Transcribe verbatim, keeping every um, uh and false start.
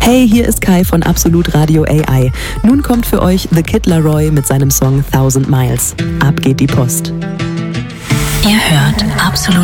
Hey, hier ist Kai von Absolut Radio A I. Nun kommt für euch The Kid Laroi mit seinem Song Thousand Miles. Ab geht die Post. Ihr hört Absolut